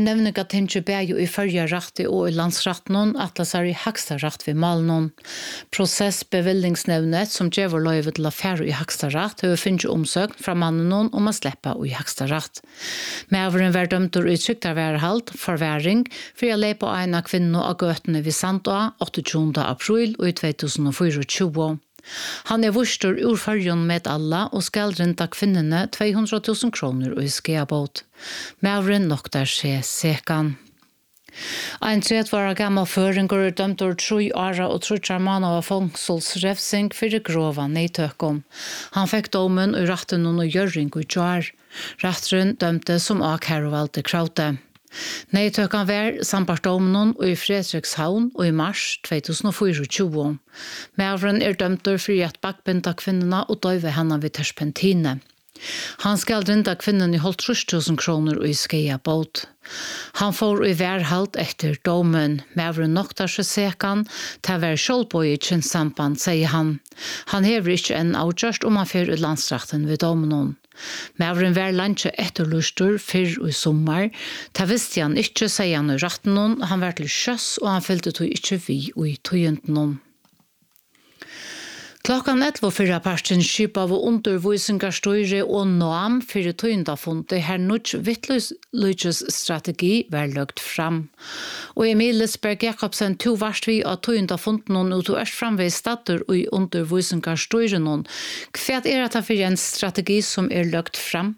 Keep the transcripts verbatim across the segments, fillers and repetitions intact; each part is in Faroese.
nevninga tinge bæg i førja rakt og i landsratten, atlasar i haksta rakt ved malen. Prosessbevillingsnevnet som gjør løyve til affære i haksta rakt har finnet omsøkt fra mannen om å slippe i haksta rakt. Mæveren var dømt og uttrykt av værehalt, forværing, for å leie på en av kvinnerne av gøtene ved Sandå åttiogtjúgunda april og i tjugohundratjúgu. Han er vurstur ur fyrjon med alla og skal renta kvinnene tvåhundra tusen kroner og i skeabot. Mævren noktar seg sekan. Ein tredje var gammal føringur er dømt ur tru ara og trutjar mann av fangsolsrefsing fyrir grova neitøkom. Han fikk domen ur ratten og gjøring og jar. Rattren dømte som A-Karovalde Kraute. Neitøkan var sampartdomnen og i Fredrikshavn og i mars tjugohundrafyrtjúgu. Mævren er dømter for at bakbinda kvinnerne og døyve henne ved terspentine. Han skal rinda kvinnen i holdt tusen kroner og i skeia båt. Han får i værhalt etter domen. Mævren noktar seg sekan, til å være skjoldbøy i kynnsamband, sier han. Han hever ikke en avgjørst om han fyrer i landsrakten ved domen. Mævren var landje etterlustur fyrr og i sommer. Ta visste han ikke, sier han i ratten. Han var til sjøs, og han fylte tog ikke vi og i tøyenten. Klokkan elleve fyrra parten skipa av undervisningarstøyre og noam fyrir tøyndafundet her nutt vittløyges strategi var løgt fram. Og Emil Lisberg Jakobsen to varst vi av tøyndafundet og to erst framvei stater og i undervisningarstøyre noen. Hva er det for en strategi som er løgt fram?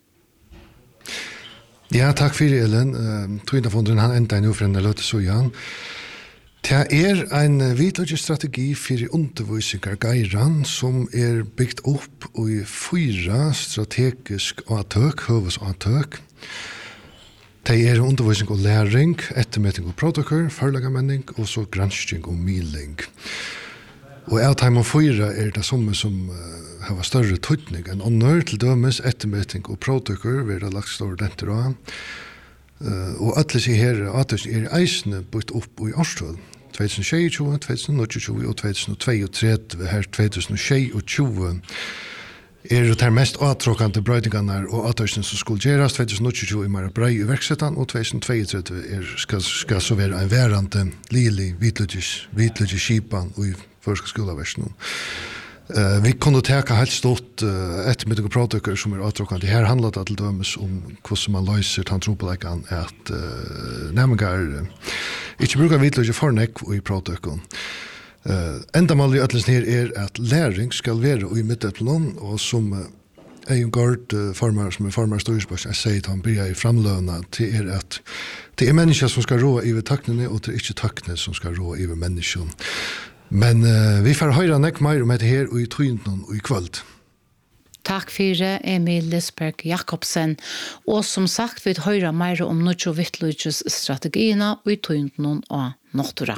Ja, takk fyrir Ellen. Tøyndafundet han enda en ufrende løte så igjen. Det er en vidløyestrategi for undervisningar geiran som er bygd opp i fyra strategisk avtøk, høvesavtøk. Det er undervisning og læring, ettermeting og protokoll, førlegamenning og så gransking og miling. Og av time og fyra er det samme som uh, har større tøytning enn ånder til dømes, ettermeting og protokoll, vi har lagt store denter av. Uh, og alle sier her, at det er eisene bygd opp i årstøl. tjugohundratjúgu, tjugohundratjúgu og tjugohundratjúgu, her tjugohundratjúgu er det her mest avtråkande brøydingarna og avtøysene som skulle gjerast. tjugohundratjúgu er mer brei i verksetan, og tjugohundratjúgu er, skal, skal så være en værande lili vitløgis skipan og i første skolaversen. Uh, vi kunne teka helt stort uh, ettermiddag og protokoll som er avtråkande. Her handler det til dømes om hvordan man løser tantropelekan at uh, nærmengar uh, ikke bruker vitløgis fornek og i protokoll. Uh, enda mal i ødlesen her er at læring skal være i middetlån, og som uh, Eion Gård, uh, formar, som er formar styresbørs, jeg sier at han blir i framløna til er at det er mennesker som skal råde i taknene, og det er ikke taknene som skal råde i menneskene. Men uh, vi får høre nekk mer om dette her og i tøynden og i kvöld. Takk for Emil Lisberg Jakobsen. Og som sagt, vi hører mer om nødt og vittløyges strategiene og i tøynden og nåttura.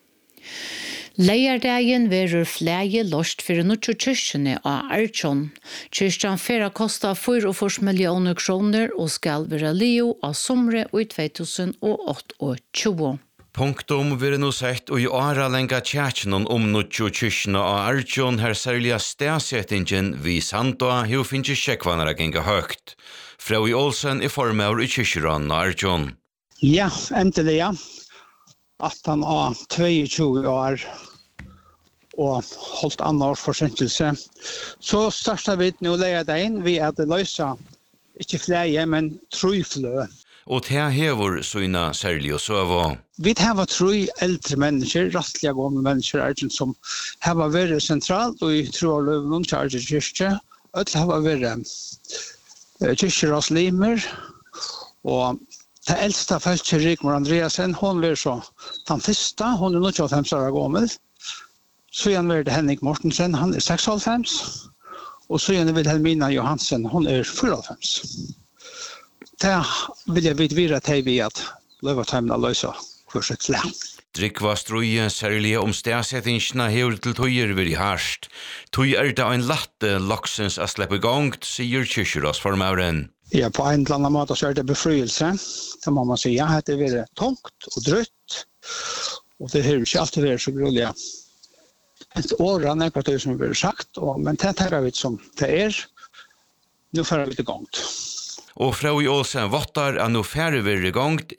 Leierdagen verur flæge lost for nødt og kyrkjene av Arjun. Kyrkjen færa kostet fyrtifire millioner kroner og skal være leo av somre og i tjugohundratjúgu. Punktum vil nå sett og i åra lenga tjætjen om nødjo kyrkjene av Arjun her særlig stedsettingen vi Sandå jo finnes sjekkvannere genga høgt. Frøy Olsen er formøver i kyrkjeren av Arjun. Ja, endelig ja. At han har tjugotvå år og holdt andre års forsinkelse. Så startet vi nå leie det inn. Vi hadde løsa ikke flere, men trøyflø. Og det hever sånne særlig og søva. Vi har tre eldre mennesker, rastlige gamle mennesker, som har vært sentralt og i troeløven og Kjærge kyrkje. Alle har vært kyrkjeraslimer, og det eldste følte Rigmor Andreasen, hun var så den første, hun er nittiofem år gammel. Så igjen var det Henrik Mortensen, han er seksoghalvfems, og så igjen er Helmina Johansen, hun er fyrtifem. Det vil jeg vite videre til vi at løyvatøymene løser kurset lær. Drikva strøye særlig om stedsettingsene hever til tøyer vil i harst. Tøy er det en latte laksens å slippe i gang, sier kyrkjeras formøveren. Ja, på en eller annen måte så er det befrielse. Det må man si, ja, det er vært tungt og drøtt. Og det har ikke alltid vært så grulig. Et år er nekva det som har vært sagt, og, men det tar vi som det er. Nå får vi det i gang. Og Frøy Olsen vottar at nå færre vil i gang